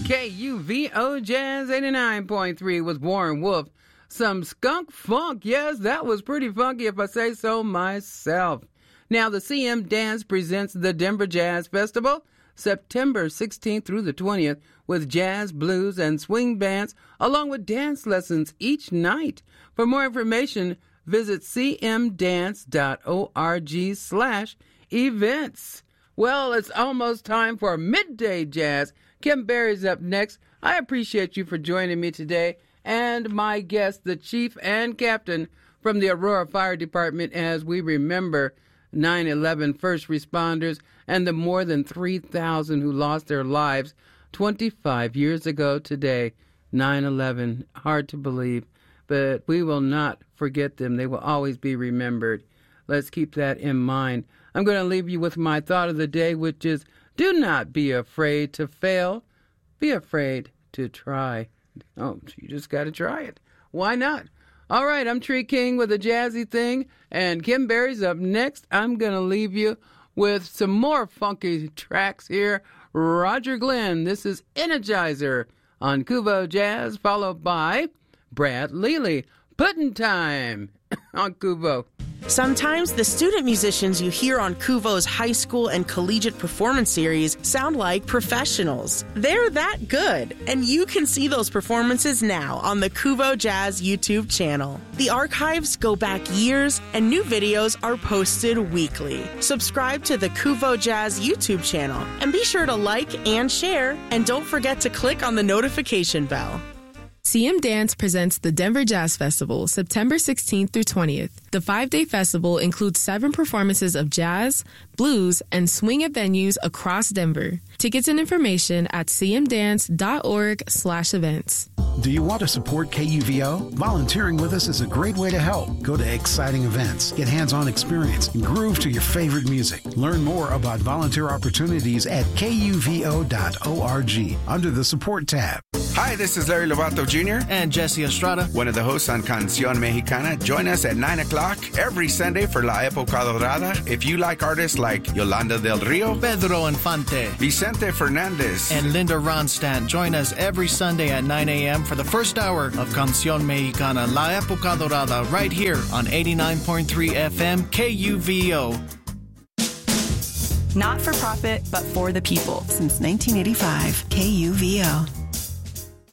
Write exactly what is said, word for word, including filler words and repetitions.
K U V O Jazz eighty-nine point three with Warren Wolf. Some skunk funk. Yes, that was pretty funky if I say so myself. Now, the C M Dance presents the Denver Jazz Festival, September sixteenth through the twentieth, with jazz, blues, and swing bands, along with dance lessons each night. For more information, visit cmdance.org slash events. Well, it's almost time for Midday Jazz. Kim Berry's up next. I appreciate you for joining me today, and my guest, the chief and captain from the Aurora Fire Department, as we remember nine eleven first responders and the more than three thousand who lost their lives twenty-five years ago today. nine eleven, hard to believe, but we will not forget them. They will always be remembered. Let's keep that in mind. I'm going to leave you with my thought of the day, which is, do not be afraid to fail. Be afraid to try. Oh, you just got to try it. Why not? All right, I'm Tree King with a jazzy thing, and Kim Berry's up next. I'm going to leave you with some more funky tracks here. Roger Glenn, this is Energizer on Kuvo Jazz, followed by Brad Lely, Puddin' Time on Kuvo. Sometimes the student musicians you hear on Kuvo's high school and collegiate performance series sound like professionals. They're that good, and you can see those performances now on the Kuvo Jazz YouTube channel. The archives go back years, and new videos are posted weekly. Subscribe to the Kuvo Jazz YouTube channel, and be sure to like and share, and don't forget to click on the notification bell. C M Dance presents the Denver Jazz Festival, September sixteenth through twentieth. The five-day festival includes seven performances of jazz, blues, and swing at venues across Denver. Tickets and information at cmdance.org slash events. Do you want to support K U V O? Volunteering with us is a great way to help. Go to exciting events, get hands-on experience, and groove to your favorite music. Learn more about volunteer opportunities at K U V O dot org under the Support tab. Hi, this is Larry Lovato Junior and Jesse Estrada, one of the hosts on Canción Mexicana. Join us at nine o'clock every Sunday for La Época Dorada. If you like artists like Yolanda del Rio, Pedro Infante, Vicente Fernandez, and Linda Ronstadt, join us every Sunday at nine a.m. for the first hour of Canción Mexicana, La Época Dorada, right here on eighty-nine point three F M K U V O. Not for profit, but for the people. Since nineteen eighty-five, K U V O.